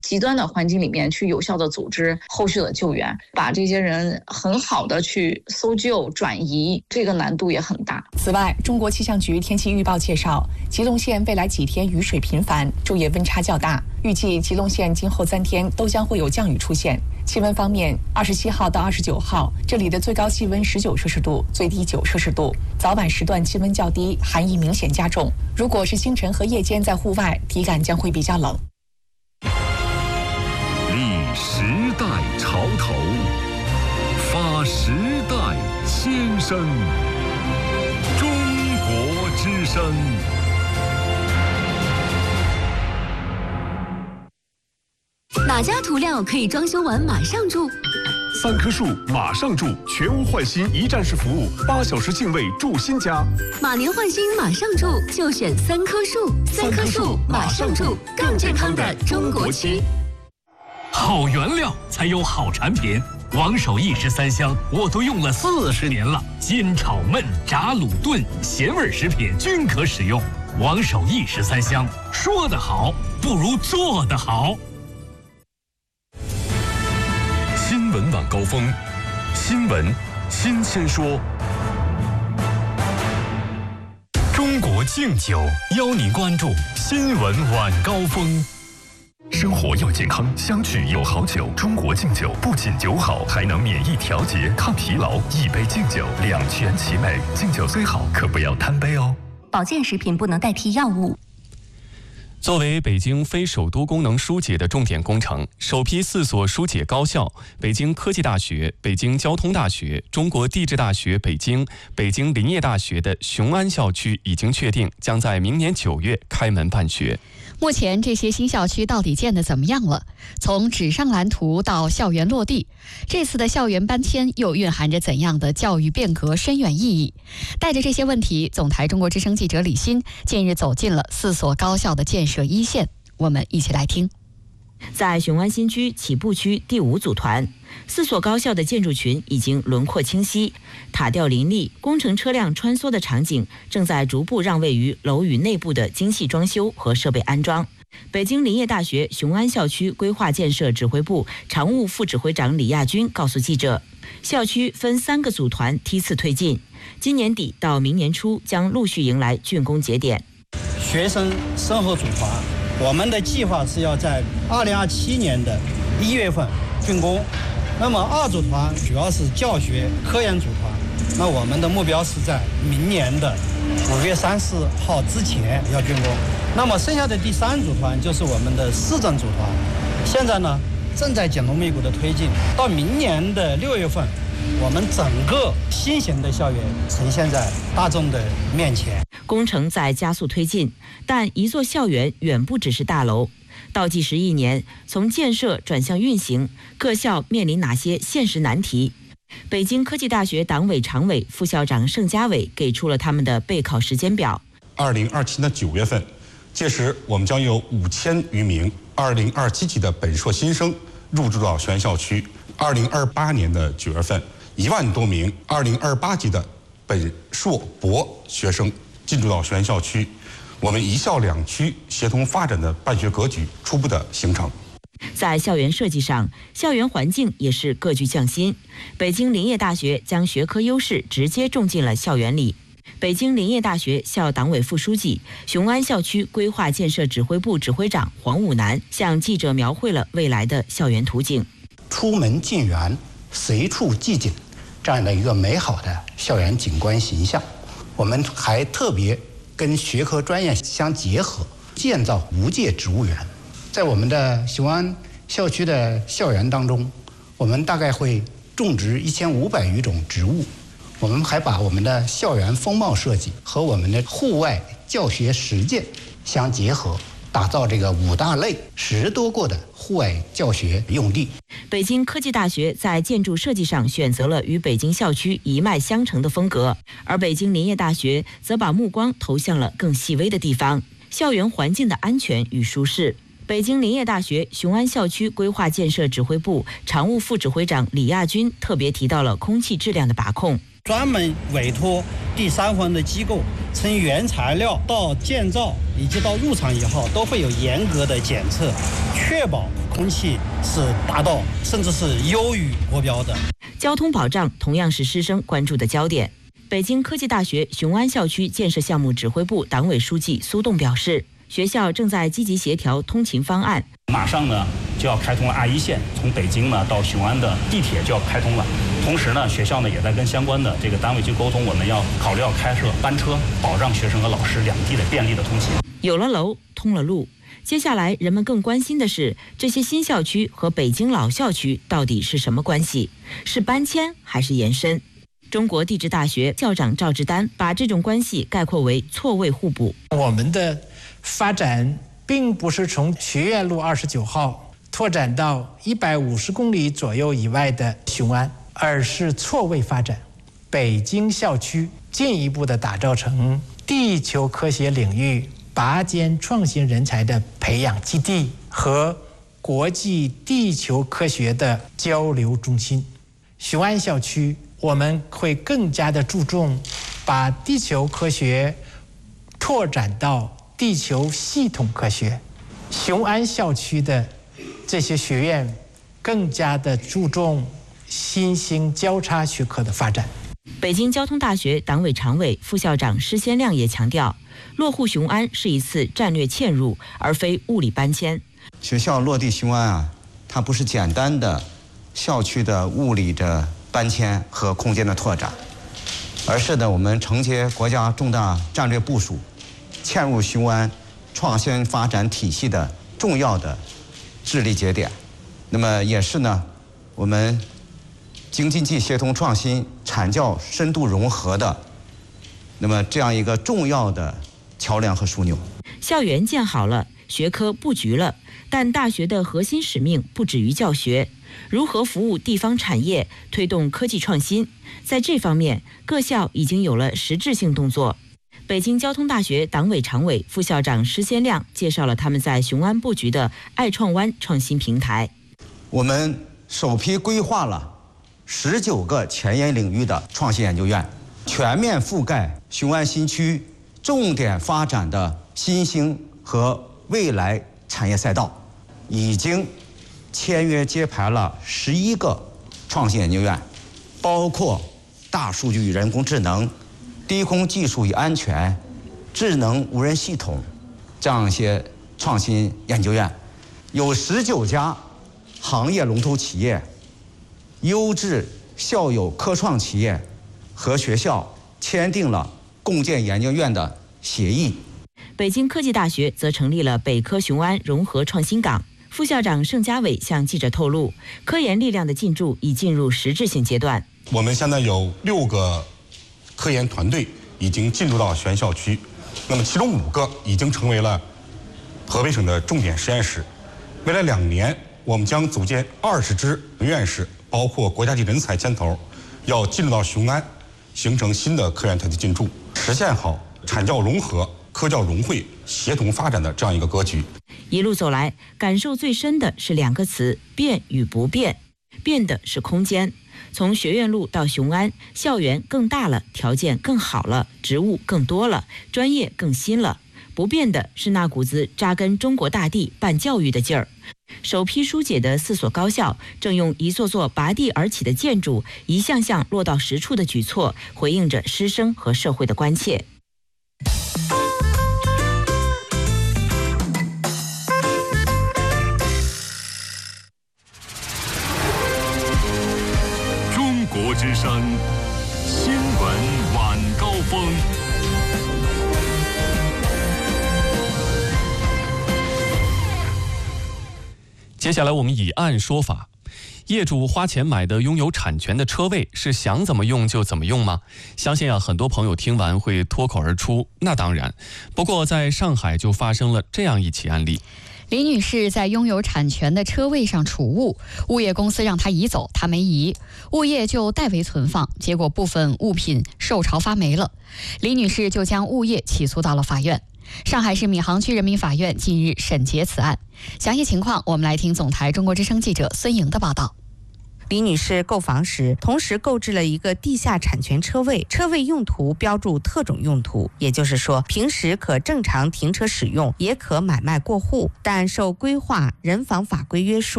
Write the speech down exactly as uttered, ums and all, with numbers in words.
极端的环境里面去有效的组织后续的救援，把这些人很好的去搜救转移，这个难度也很大。 此外，中国气象局天气预报介绍，吉隆县未来几天雨水频繁，昼夜温差较大，预计吉隆县今后三天都将会有降雨出现。气温方面，二十七号到二十九号，这里的最高气温十九摄氏度，最低九摄氏度。早晚时段气温较低，寒意明显加重。如果是清晨和夜间在户外，体感将会比较冷。 立时代潮头，发时代先声。中国之声。 哪家涂料可以装修完马上住？ 三棵树马上住，全屋换新一站式服务，八小时净位住新家。 马年换新马上住，就选三棵树。三棵树马上住，更健康的中国区。 好原料才有好产品。王守义十三香我都用了四十年了，煎炒焖炸卤炖咸味食品均可使用。王守义十三香，说得好不如做得好。 新闻晚高峰，新闻新鲜说。中国敬酒邀您关注新闻晚高峰。生活要健康，相聚有好酒。中国敬酒不仅酒好，还能免疫调节、抗疲劳。一杯敬酒，两全其美。敬酒虽好，可不要贪杯哦。 保健食品不能代替药物。 作为北京非首都功能疏解的重点工程，首批四所疏解高校——北京科技大学、北京交通大学、中国地质大学北京、北京林业大学的雄安校区已经确定将在明年九月开门办学。 目前这些新校区到底建得怎么样了？从纸上蓝图到校园落地，这次的校园搬迁又蕴含着怎样的教育变革深远意义？带着这些问题，总台中国之声记者李欣近日走进了四所高校的建设一线，我们一起来听。 在雄安新区起步区第五组团，四所高校的建筑群已经轮廓清晰，塔吊林立，工程车辆穿梭的场景正在逐步让位于楼宇内部的精细装修和设备安装。北京林业大学雄安校区规划建设指挥部常务副指挥长李亚军告诉记者，校区分三个组团梯次推进，今年底到明年初将陆续迎来竣工节点。 学生生活组团，我们的计划是要在二零二七年的一月份竣工。那么二组团主要是教学科研组团，那我们的目标是在明年的五月三十号之前要竣工。那么剩下的第三组团就是我们的市政组团，现在呢正在紧锣密鼓的推进，到明年的六月份，我们整个新型的校园呈现在大众的面前。 工程在加速推进，但一座校园远不只是大楼。倒计时一年，从建设转向运行，各校面临哪些现实难题？北京科技大学党委常委、副校长盛家伟给出了他们的备考时间表。 二零二七年九月份，届时我们将有五千余名二零二七级的本硕新生入住到雄安校区。二零二八年的九月份，一万多名二零二八级的本硕博学生进驻到雄安校区。我们一校两区协同发展的办学格局初步的形成。 在校园设计上，校园环境也是各具匠心。北京林业大学将学科优势直接种进了校园里。北京林业大学校党委副书记、雄安校区规划建设指挥部指挥长黄武南向记者描绘了未来的校园图景。 出门进园，随处即景，这样的一个美好的校园景观形象。我们还特别跟学科专业相结合，建造无界植物园。在我们的雄安校区的校园当中，我们大概会种植一千五百余种植物。我们还把我们的校园风貌设计和我们的户外教学实践相结合，打造这个五大类十多个的户外教学用地。 北京科技大学在建筑设计上选择了与北京校区一脉相承的风格，而北京林业大学则把目光投向了更细微的地方，校园环境的安全与舒适。 北京林业大学雄安校区规划建设指挥部常务副指挥长李亚军特别提到了空气质量的把控， 专门委托第三方的机构，从原材料到建造以及到入场以后，都会有严格的检测，确保空气是达到甚至是优于国标的。 交通保障同样是师生关注的焦点。北京科技大学雄安校区建设项目指挥部党委书记苏栋表示，学校正在积极协调通勤方案。 马上呢就要开通了 二一线，从北京呢到雄安的地铁就要开通了。同时呢，学校呢也在跟相关的这个单位去沟通，我们要考虑要开设班车，保障学生和老师两地的便利的通勤。 有了楼，通了路。接下来人们更关心的是，这些新校区和北京老校区到底是什么关系？是搬迁还是延伸？中国地质大学校长赵志丹把这种关系概括为错位互补。 我们的发展并不是从学院路二十九号拓展到一百五十公里左右以外的雄安，而是错位发展。北京校区进一步的打造成地球科学领域拔尖创新人才的培养基地和国际地球科学的交流中心。雄安校区我们会更加的注重把地球科学拓展到地球系统科学。雄安校区的这些学院更加的注重新兴交叉学科的发展。 北京交通大学党委常委、副校长施先亮也强调，落户雄安是一次战略嵌入，而非物理搬迁。 学校落地雄安啊，它不是简单的校区的物理的搬迁和空间的拓展，而是呢我们承接国家重大战略部署，嵌入雄安创新发展体系的重要的智力节点。那么也是呢我们京津冀协同创新、产教深度融合的那么这样一个重要的桥梁和枢纽。 校园建好了，学科布局了，但大学的核心使命不止于教学。如何服务地方产业，推动科技创新，在这方面各校已经有了实质性动作。北京交通大学党委常委、副校长施先亮介绍了他们在雄安布局的爱创湾创新平台。 我们首批规划了十九个前沿领域的创新研究院，全面覆盖雄安新区重点发展的新兴和未来产业赛道，已经签约揭牌了十一个创新研究院，包括大数据与人工智能、低空技术与安全、智能无人系统这样一些创新研究院，有十九家行业龙头企业、优质校友科创企业和学校签订了共建研究院的协议。 北京科技大学则成立了北科雄安融合创新港。副校长盛家伟向记者透露，科研力量的进驻已进入实质性阶段。 我们现在有六个科研团队已经进入到原校区，那么其中五个已经成为了河北省的重点实验室。未来两年，我们将组建二十支院士，包括国家级人才牵头，要进入到雄安，形成新的科研团队进驻，实现好产教融合、科教融汇、协同发展的这样一个格局。 一路走来，感受最深的是两个词：变与不变。变的是空间，从学院路到雄安，校园更大了，条件更好了，职务更多了，专业更新了。不变的是那股子扎根中国大地办教育的劲儿。首批疏解的四所高校，正用一座座拔地而起的建筑，一项项落到实处的举措，回应着师生和社会的关切。 中国之声新闻晚高峰。 接下来我们以案说法。业主花钱买的拥有产权的车位是想怎么用就怎么用吗？相信啊，很多朋友听完会脱口而出，那当然。不过在上海就发生了这样一起案例。 李女士在拥有产权的车位上储物，物业公司让她移走，她没移，物业就代为存放，结果部分物品受潮发霉了。李女士就将物业起诉到了法院。 上海市闵行区人民法院近日审结此案。详细情况，我们来听总台中国之声记者孙莹的报道。 李女士购房时，同时购置了一个地下产权车位，车位用途标注特种用途，也就是说，平时可正常停车使用，也可买卖过户，但受规划人防法规约束。